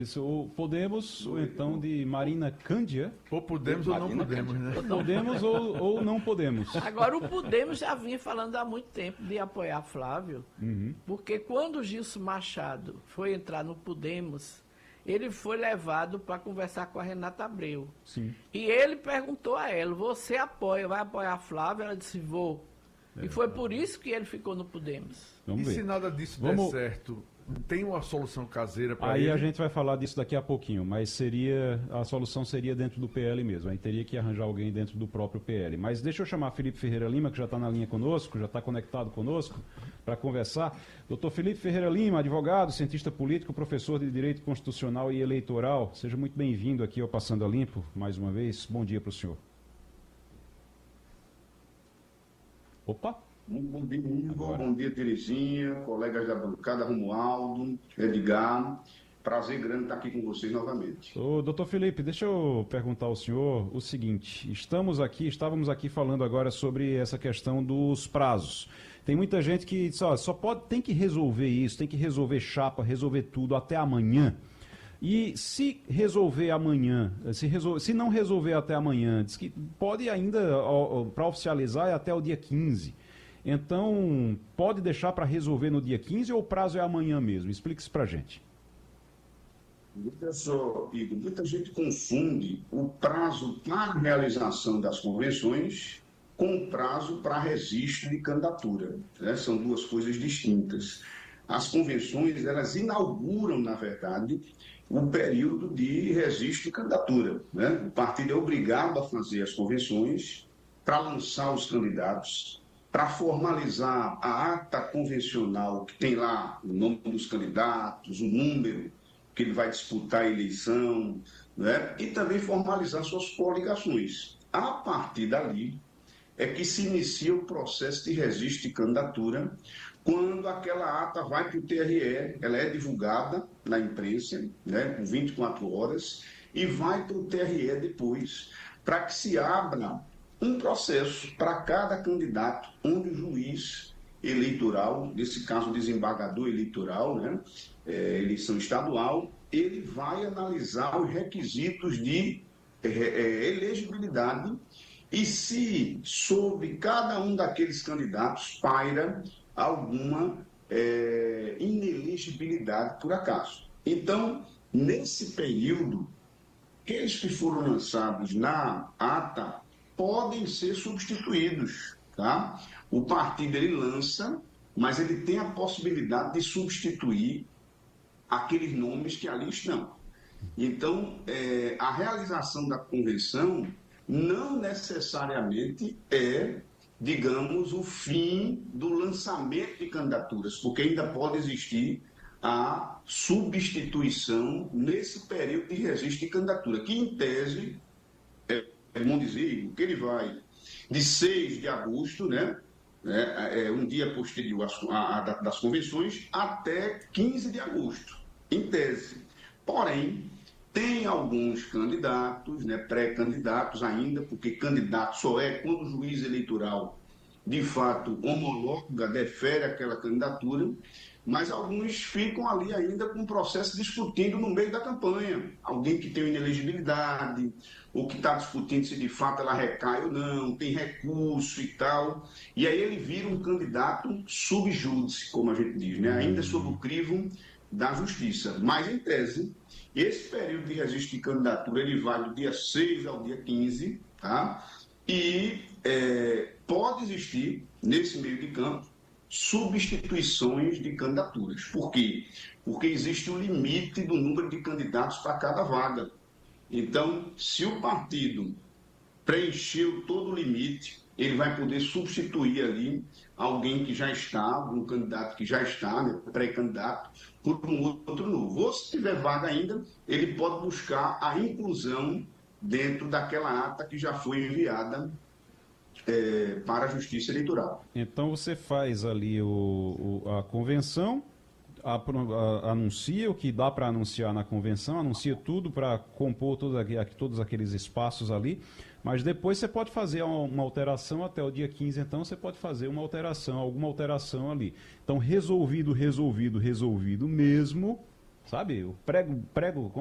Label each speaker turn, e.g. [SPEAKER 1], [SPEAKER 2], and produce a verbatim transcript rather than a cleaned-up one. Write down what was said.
[SPEAKER 1] Isso, ou Podemos, ou então de Marina Cândia.
[SPEAKER 2] Ou podemos ou não podemos, né?
[SPEAKER 1] Podemos ou, ou não podemos.
[SPEAKER 3] Agora, o Podemos já vinha falando há muito tempo de apoiar Flávio,
[SPEAKER 1] Uhum.
[SPEAKER 3] porque quando o Gilson Machado foi entrar no Podemos, ele foi levado para conversar com a Renata Abreu.
[SPEAKER 1] Sim.
[SPEAKER 3] E ele perguntou a ela, você apoia, vai apoiar Flávio? Ela disse, vou.
[SPEAKER 1] É,
[SPEAKER 3] e foi por isso que ele ficou no Podemos.
[SPEAKER 1] Vamos
[SPEAKER 2] E
[SPEAKER 1] ver.
[SPEAKER 2] se nada disso
[SPEAKER 1] Vamos...
[SPEAKER 2] der certo, tem uma solução caseira para
[SPEAKER 1] Aí
[SPEAKER 2] ele?
[SPEAKER 1] a gente vai falar disso daqui a pouquinho, mas seria a solução seria dentro do P L mesmo. Aí teria que arranjar alguém dentro do próprio P L. Mas deixa eu chamar Felipe Ferreira Lima, que já está na linha conosco, já está conectado conosco, para conversar. Doutor Felipe Ferreira Lima, advogado, cientista político, professor de Direito Constitucional e Eleitoral. Seja muito bem-vindo aqui ao Passando a Limpo, mais uma vez. Bom dia para o senhor. Opa!
[SPEAKER 4] Muito bom dia, Igor. Bom dia, Terezinha, colegas da bancada, Romualdo, Edgar. Prazer grande estar aqui com vocês novamente.
[SPEAKER 1] Ô, doutor Felipe, deixa eu perguntar ao senhor o seguinte. Estamos aqui, estávamos aqui falando agora sobre essa questão dos prazos. Tem muita gente que diz, ó, só pode, tem que resolver isso, tem que resolver chapa, resolver tudo até amanhã. E se resolver amanhã, se, resol... se não resolver até amanhã, diz que pode ainda, para oficializar, é até o dia quinze. Então, pode deixar para resolver no dia quinze ou o prazo é amanhã mesmo? Explique isso para a gente.
[SPEAKER 4] Olha só, Igor, muita gente confunde o prazo para a realização das convenções com o prazo para registro de candidatura, né? São duas coisas distintas. As convenções, elas inauguram, na verdade, o período de registro de candidatura, né? O partido é obrigado a fazer as convenções para lançar os candidatos, para formalizar a ata convencional, que tem lá o nome dos candidatos, o número que ele vai disputar a eleição, né? E também formalizar suas coligações. A partir dali é que se inicia o processo de registro de candidatura, quando aquela ata vai para o T R E, ela é divulgada na imprensa, né, com vinte e quatro horas, e vai para o T R E depois, para que se abra um processo para cada candidato, onde o juiz eleitoral, nesse caso o desembargador eleitoral, né, é, eleição estadual, ele vai analisar os requisitos de é, é, elegibilidade e se sobre cada um daqueles candidatos paira alguma é, inelegibilidade por acaso. Então, nesse período, aqueles que foram lançados na ata podem ser substituídos, tá? O partido ele lança, mas ele tem a possibilidade de substituir aqueles nomes que ali estão. Então, é, a realização da convenção não necessariamente é, digamos, o fim do lançamento de candidaturas, porque ainda pode existir a substituição nesse período de registro de candidatura, que em tese, é, vamos dizer, que ele vai de seis de agosto, né, é, é, um dia posterior às, à, à, das convenções, até quinze de agosto, em tese. Porém, tem alguns candidatos, né, pré-candidatos ainda, porque candidato só é quando o juiz eleitoral, de fato, homologa, defere aquela candidatura, mas alguns ficam ali ainda com o processo discutindo no meio da campanha. Alguém que tem inelegibilidade, ou que está discutindo se de fato ela recai ou não, tem recurso e tal. E aí ele vira um candidato sub judice, como a gente diz, né? Ainda sob o crivo da justiça. Mas, em tese, esse período de registro de candidatura ele vai do dia seis ao dia quinze, tá? E é, pode existir, nesse meio de campo, substituições de candidaturas. Por quê? Porque existe um limite do número de candidatos para cada vaga. Então, se o partido preencheu todo o limite, ele vai poder substituir ali alguém que já está, um candidato que já está, né, pré-candidato, por um outro novo. Ou se tiver vaga ainda, ele pode buscar a inclusão dentro daquela ata que já foi enviada É, para a Justiça Eleitoral.
[SPEAKER 1] Então você faz ali o, o, a convenção, a, a, anuncia o que dá para anunciar na convenção, anuncia tudo para compor todo, todos aqueles espaços ali, mas depois você pode fazer uma, uma alteração até o dia quinze, então você pode fazer uma alteração, alguma alteração ali. Então resolvido, resolvido, resolvido mesmo, Sabe? O prego, prego